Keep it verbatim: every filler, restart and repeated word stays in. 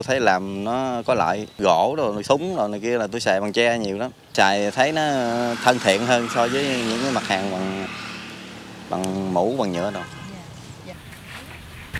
Thấy làm nó có lợi, gỗ rồi súng rồi này kia là tôi xài bằng tre nhiều lắm. Xài thấy nó thân thiện hơn so với những cái mặt hàng bằng bằng mũ bằng nhựa đâu.